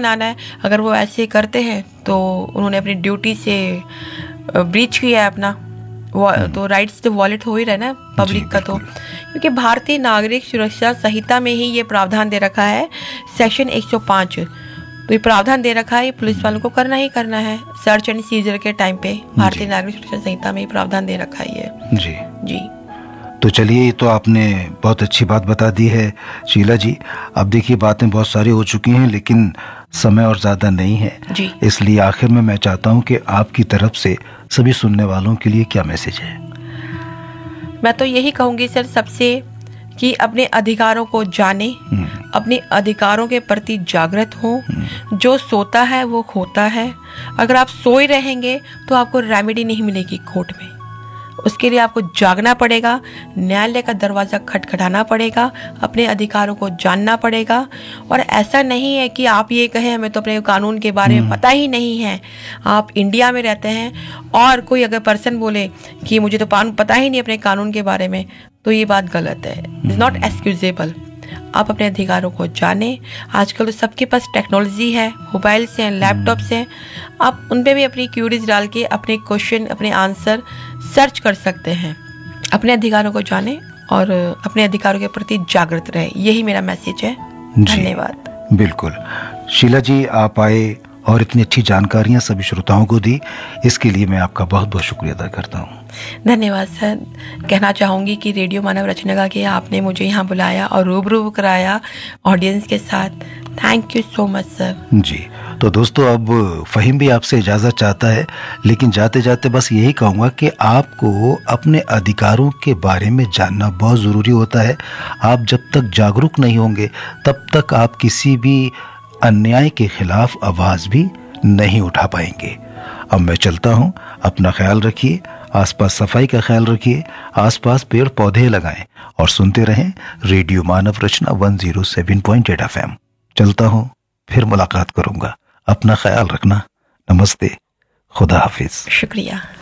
मनाना है। अगर वो ऐसे करते हैं तो उन्होंने अपनी ड्यूटी से ब्रीच किया है अपना, तो राइट्स तो वॉलेट हो ही रहा है ना पब्लिक का। तो क्योंकि भारतीय नागरिक सुरक्षा संहिता में ही ये प्रावधान दे रखा है, सेक्शन 105, तो ये प्रावधान दे रखा है, पुलिस वालों को करना ही करना है सर्च एंड सीजर के टाइम पे। भारतीय नागरिक सुरक्षा संहिता में ये प्रावधान दे रखा है ये। जी जी। तो चलिए, तो आपने बहुत अच्छी बात बता दी है शीला जी। अब देखिए, बातें बहुत सारी हो चुकी हैं लेकिन समय और ज़्यादा नहीं है जी। इसलिए आखिर में मैं चाहता हूं कि आपकी तरफ से सभी सुनने वालों के लिए क्या मैसेज है? मैं तो यही कहूँगी सर सबसे कि अपने अधिकारों को जाने, अपने अधिकारों के प्रति जागृत हो। जो सोता है वो खोता है। अगर आप सोए रहेंगे तो आपको रेमेडी नहीं मिलेगी कोर्ट में, उसके लिए आपको जागना पड़ेगा, न्यायालय का दरवाज़ा खटखटाना पड़ेगा, अपने अधिकारों को जानना पड़ेगा। और ऐसा नहीं है कि आप ये कहें हमें तो अपने कानून के बारे में पता ही नहीं है। आप इंडिया में रहते हैं और कोई अगर पर्सन बोले कि मुझे तो पता ही नहीं अपने कानून के बारे में, तो ये बात गलत है, इज़ नॉट एक्सक्यूजेबल। आप अपने अधिकारों को जानें। आजकल तो सबके पास टेक्नोलॉजी है, मोबाइल से, लैपटॉप से, आप उन पे भी अपनी क्यूरीज डाल के अपने क्वेश्चन, अपने आंसर सर्च कर सकते हैं। अपने अधिकारों को जानें और अपने अधिकारों के प्रति जागृत रहें, यही मेरा मैसेज है। धन्यवाद। बिल्कुल शीला जी, आप आए और इतनी अच्छी जानकारियां सभी श्रोताओं को दी, इसके लिए मैं आपका बहुत बहुत शुक्रिया अदा करता हूँ। धन्यवाद सर। कहना चाहूँगी कि रेडियो मानव रचना के आपने मुझे यहाँ बुलाया और रूबरू कराया ऑडियंस के साथ। Thank you so much sir. जी, तो दोस्तों अब फ़हीम भी आपसे इजाज़त चाहता है, लेकिन जाते जाते बस यही कहूँगा कि आपको अपने अधिकारों के बारे में जानना बहुत ज़रूरी होता है। आप जब तक जागरूक नहीं होंगे तब तक आप किसी भी अन्याय के खिलाफ आवाज़ भी नहीं उठा पाएंगे। अब मैं चलता हूँ, अपना ख्याल रखिए, आसपास सफाई का ख्याल रखिए, आसपास पेड़ पौधे लगाएं और सुनते रहें रेडियो मानव रचना 107.8 FM। चलता हूँ, फिर मुलाकात करूंगा। अपना ख्याल रखना। नमस्ते, खुदा हाफिज। शुक्रिया।